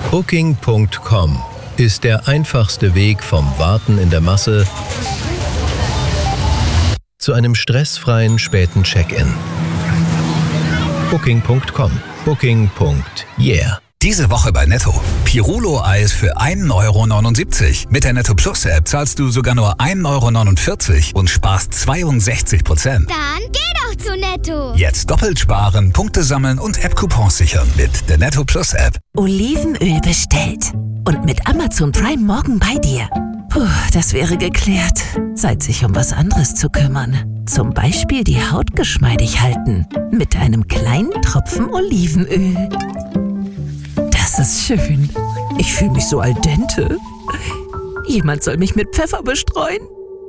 Booking.com ist der einfachste Weg vom Warten in der Masse zu einem stressfreien späten Check-in. Booking.com. Booking.yeah. Diese Woche bei Netto. Pirulo-Eis für 1,79 €. Mit der Netto Plus App zahlst du sogar nur 1,49 € und sparst 62%. Dann geh doch zu Netto. Jetzt doppelt sparen, Punkte sammeln und App-Coupons sichern mit der Netto Plus App. Olivenöl bestellt. Und mit Amazon Prime morgen bei dir. Puh, das wäre geklärt. Zeit, sich um was anderes zu kümmern. Zum Beispiel die Haut geschmeidig halten. Mit einem kleinen Tropfen Olivenöl. Das ist schön. Ich fühle mich so al dente. Jemand soll mich mit Pfeffer bestreuen.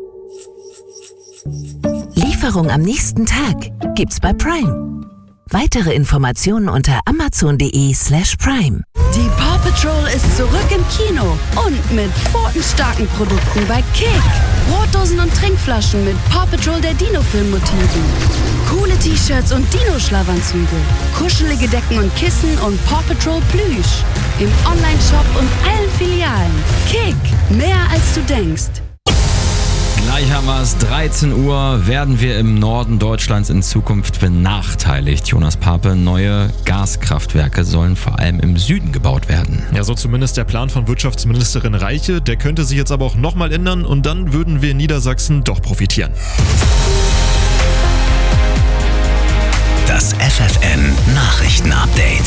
Lieferung am nächsten Tag gibt's bei Prime. Weitere Informationen unter amazon.de/prime. Die Paw Patrol ist zurück im Kino und mit pfotenstarken Produkten bei Kick. Brotdosen und Trinkflaschen mit Paw Patrol der Dino-Film-Motiven. Coole T-Shirts und Dino-Schlafanzüge. Kuschelige Decken und Kissen und Paw Patrol Plüsch. Im Online-Shop und allen Filialen. Kick, mehr als du denkst. Gleich haben wir es, 13 Uhr, werden wir im Norden Deutschlands in Zukunft benachteiligt. Jonas Pape, neue Gaskraftwerke sollen vor allem im Süden gebaut werden. Ja, so zumindest der Plan von Wirtschaftsministerin Reiche. Der könnte sich jetzt aber auch nochmal ändern und dann würden wir in Niedersachsen doch profitieren. Das FFN Nachrichten-Update.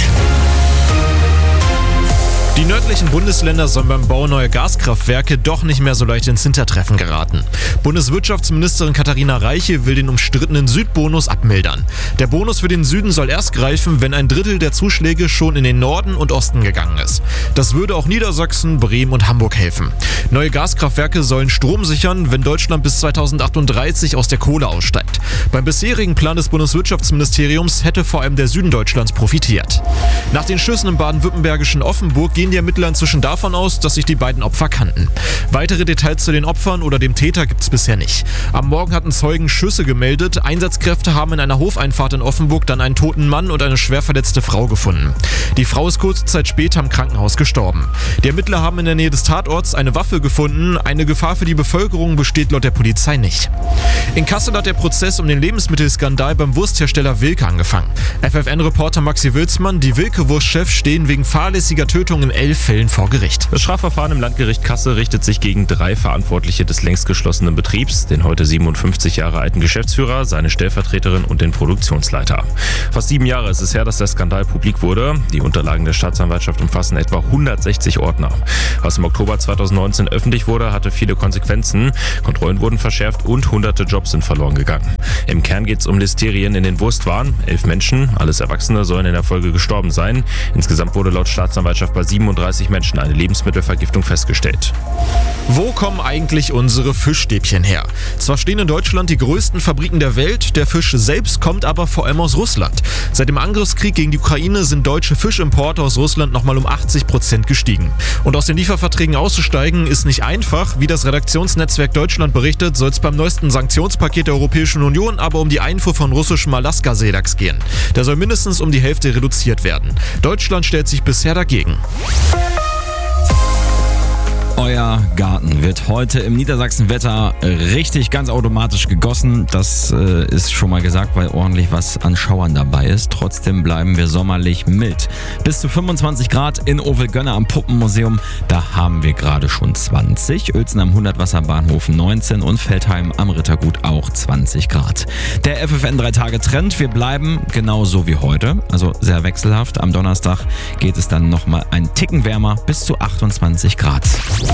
Die nördlichen Bundesländer sollen beim Bau neuer Gaskraftwerke doch nicht mehr so leicht ins Hintertreffen geraten. Bundeswirtschaftsministerin Katharina Reiche will den umstrittenen Südbonus abmildern. Der Bonus für den Süden soll erst greifen, wenn 1/3 der Zuschläge schon in den Norden und Osten gegangen ist. Das würde auch Niedersachsen, Bremen und Hamburg helfen. Neue Gaskraftwerke sollen Strom sichern, wenn Deutschland bis 2038 aus der Kohle aussteigt. Beim bisherigen Plan des Bundeswirtschaftsministeriums hätte vor allem der Süden Deutschlands profitiert. Nach den Schüssen im baden-württembergischen Offenburg gehen die Ermittler inzwischen davon aus, dass sich die beiden Opfer kannten. Weitere Details zu den Opfern oder dem Täter gibt es bisher nicht. Am Morgen hatten Zeugen Schüsse gemeldet. Einsatzkräfte haben in einer Hofeinfahrt in Offenburg dann einen toten Mann und eine schwer verletzte Frau gefunden. Die Frau ist kurze Zeit später im Krankenhaus gestorben. Die Ermittler haben in der Nähe des Tatorts eine Waffe gefunden. Eine Gefahr für die Bevölkerung besteht laut der Polizei nicht. In Kassel hat der Prozess um den Lebensmittelskandal beim Wursthersteller Wilke angefangen. FFN-Reporter Maxi Wilsmann, die Wilke-Wurstchefs stehen wegen fahrlässiger Tötung in 11 Fällen vor Gericht. Das Strafverfahren im Landgericht Kassel richtet sich gegen 3 Verantwortliche des längst geschlossenen Betriebs, den heute 57 Jahre alten Geschäftsführer, seine Stellvertreterin und den Produktionsleiter. Fast 7 Jahre ist es her, dass der Skandal publik wurde. Die Unterlagen der Staatsanwaltschaft umfassen etwa 160 Ordner. Was im Oktober 2019 öffentlich wurde, hatte viele Konsequenzen. Kontrollen wurden verschärft und hunderte Jobs sind verloren gegangen. Im Kern geht es um Listerien in den Wurstwaren. 11 Menschen, alles Erwachsene, sollen in der Folge gestorben sein. Insgesamt wurde laut Staatsanwaltschaft bei 37 Menschen eine Lebensmittelvergiftung festgestellt. Wo kommen eigentlich unsere Fischstäbchen her? Zwar stehen in Deutschland die größten Fabriken der Welt, der Fisch selbst kommt aber vor allem aus Russland. Seit dem Angriffskrieg gegen die Ukraine sind deutsche Fischimporte aus Russland nochmal um 80% gestiegen. Und aus den Lieferverträgen auszusteigen ist nicht einfach. Wie das Redaktionsnetzwerk Deutschland berichtet, soll es beim neuesten Sanktionspaket der Europäischen Union aber um die Einfuhr von russischem Alaska-Seelachs gehen. Der soll mindestens um die Hälfte reduziert werden. Deutschland stellt sich bisher dagegen. Euer Garten wird heute im Niedersachsenwetter richtig ganz automatisch gegossen. Das ist schon mal gesagt, weil ordentlich was an Schauern dabei ist. Trotzdem bleiben wir sommerlich mild. Bis zu 25 Grad in Ovelgönne am Puppenmuseum. Da haben wir gerade schon 20. Uelzen am 100-Wasserbahnhof 19 und Veltheim am Rittergut auch 20 Grad. Der FFN 3-Tage-Trend. Wir bleiben genauso wie heute. Also sehr wechselhaft. Am Donnerstag geht es dann nochmal ein Ticken wärmer bis zu 28 Grad.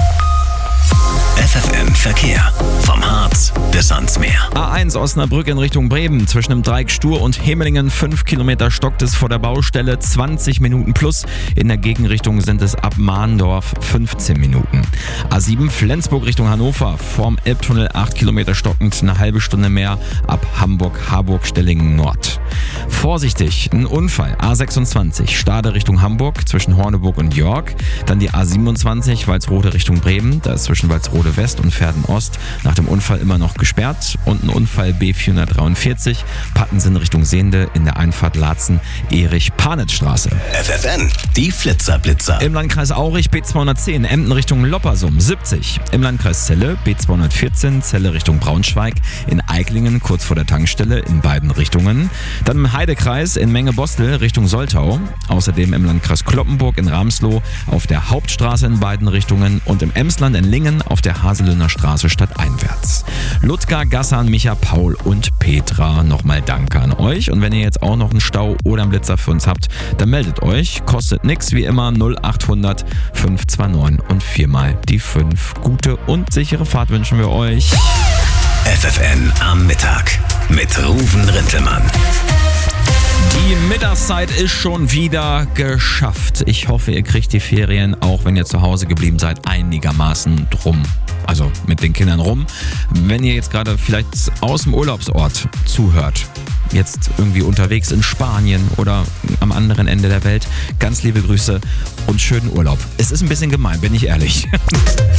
FFN Verkehr. Vom Harz bis ans Meer. A1 Osnabrück in Richtung Bremen. Zwischen dem Dreieck Stur und Hemelingen 5 Kilometer stockt es vor der Baustelle, 20 Minuten plus. In der Gegenrichtung sind es ab Mahndorf 15 Minuten. A7 Flensburg Richtung Hannover. Vorm Elbtunnel 8 Kilometer stockend, eine halbe Stunde mehr ab Hamburg-Harburg-Stellingen Nord. Vorsichtig, ein Unfall. A26 Stade Richtung Hamburg zwischen Horneburg und York. Dann die A27 Walsrode Richtung Bremen. Da ist zwischen Walsrode Peckenrode West und Verden Ost nach dem Unfall immer noch gesperrt. Und ein Unfall B443 Pattensen Richtung Sehnde in der Einfahrt Laatzen-Erich-Panitz-Straße. FFN, die Flitzer-Blitzer. Im Landkreis Aurich B210 Emden Richtung Loppersum 70. Im Landkreis Celle B214 Celle Richtung Braunschweig. In Eiklingen kurz vor der Tankstelle in beiden Richtungen. Dann im Heidekreis in Menge-Bostel Richtung Soltau. Außerdem im Landkreis Cloppenburg in Ramsloh auf der Hauptstraße in beiden Richtungen und im Emsland in Lingen auf der Haselüner Straße stadteinwärts. Ludger, Gassan, Micha, Paul und Petra, nochmal Danke an euch. Und wenn ihr jetzt auch noch einen Stau oder einen Blitzer für uns habt, dann meldet euch. Kostet nix, wie immer 0800 529 und 4 mal die 5. Gute und sichere Fahrt wünschen wir euch. FFN am Mittag mit Ruven Rintelmann. Die Mittagszeit ist schon wieder geschafft. Ich hoffe, ihr kriegt die Ferien, auch wenn ihr zu Hause geblieben seid, einigermaßen drum. Also mit den Kindern rum. Wenn ihr jetzt gerade vielleicht aus dem Urlaubsort zuhört, jetzt irgendwie unterwegs in Spanien oder am anderen Ende der Welt, ganz liebe Grüße und schönen Urlaub. Es ist ein bisschen gemein, bin ich ehrlich.